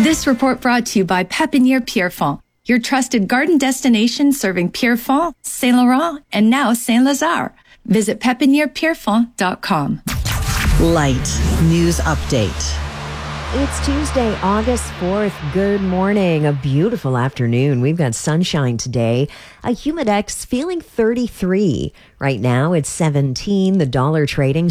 This report brought to you by Pépinière Pierrefonds, your trusted garden destination serving Pierrefonds, Saint Laurent, and now Saint Lazare. Visit pepinierpierrefonds.com. Light News Update. It's Tuesday, August 4th. Good morning. A beautiful afternoon. We've got sunshine today. A Humidex feeling 33. Right now it's 17. The dollar trading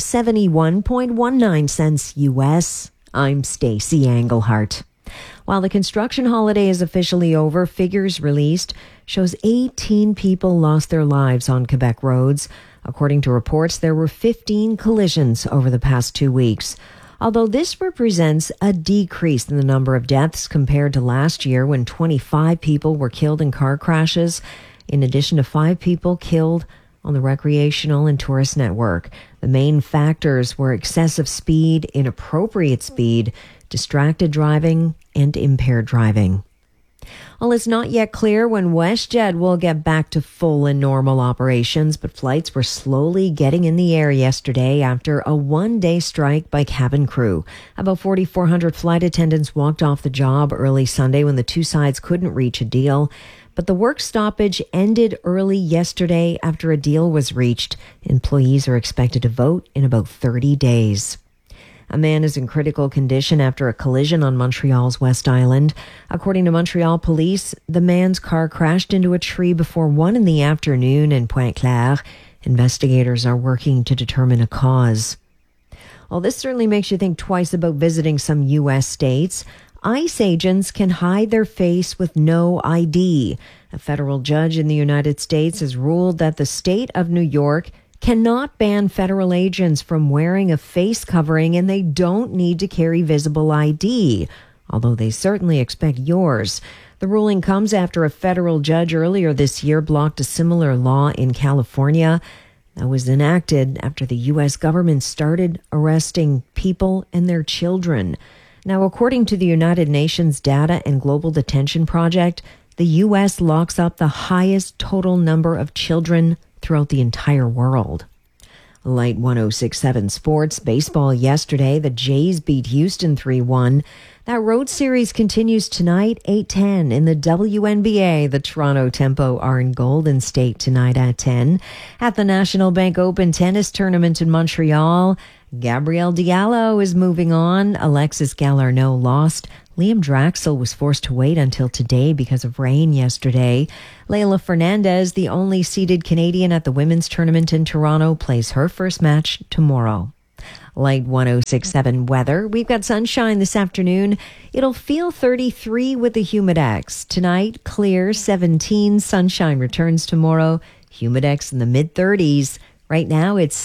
71.19 cents US. I'm Stacey Englehart. While the construction holiday is officially over, figures released shows 18 people lost their lives on Quebec roads. According to reports, there were 15 collisions over the past 2 weeks. Although this represents a decrease in the number of deaths compared to last year when 25 people were killed in car crashes, in addition to 5 people killed on the recreational and tourist network. The main factors were excessive speed, inappropriate speed, distracted driving, and impaired driving. Well, it's not yet clear when WestJet will get back to full and normal operations, but flights were slowly getting in the air yesterday after a one-day strike by cabin crew. About 4,400 flight attendants walked off the job early Sunday when the two sides couldn't reach a deal. But the work stoppage ended early yesterday after a deal was reached. Employees are expected to vote in about 30 days. A man is in critical condition after a collision on Montreal's West Island. According to Montreal police, the man's car crashed into a tree before 1 p.m. in Pointe-Claire. Investigators are working to determine a cause. Well, this certainly makes you think twice about visiting some U.S. states. ICE agents can hide their face with no ID. A federal judge in the United States has ruled that the state of New York cannot ban federal agents from wearing a face covering, and they don't need to carry visible ID, although they certainly expect yours. The ruling comes after a federal judge earlier this year blocked a similar law in California that was enacted after the U.S. government started arresting people and their children. Now, according to the United Nations Data and Global Detention Project, the U.S. locks up the highest total number of children throughout the entire world. Light 106.7 Sports. Baseball yesterday. The Jays beat Houston 3-1. That road series continues tonight, 8:10 in the WNBA. The Toronto Tempo are in Golden State tonight at 10. At the National Bank Open Tennis Tournament in Montreal, Gabrielle Diallo is moving on. Alexis Galarneau lost. Liam Draxel was forced to wait until today because of rain yesterday. Leylah Fernandez, the only seeded Canadian at the women's tournament in Toronto, plays her first match tomorrow. Light 106.7 weather. We've got sunshine this afternoon. It'll feel 33 with the Humidex. Tonight, clear 17. Sunshine returns tomorrow. Humidex in the mid-30s. Right now, it's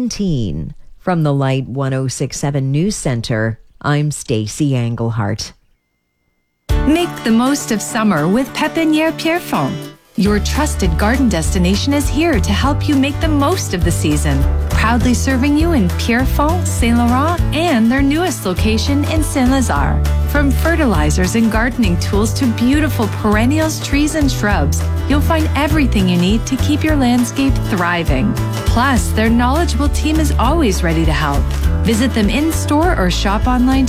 17. From the Light 106.7 News Center, I'm Stacey Englehart. Make the most of summer with Pépinière Pierrefonds. Your trusted garden destination is here to help you make the most of the season. Proudly serving you in Pierrefonds, Saint Laurent, and their newest location in Saint Lazare. From fertilizers and gardening tools to beautiful perennials, trees, and shrubs, you'll find everything you need to keep your landscape thriving. Plus, their knowledgeable team is always ready to help. Visit them in store or shop online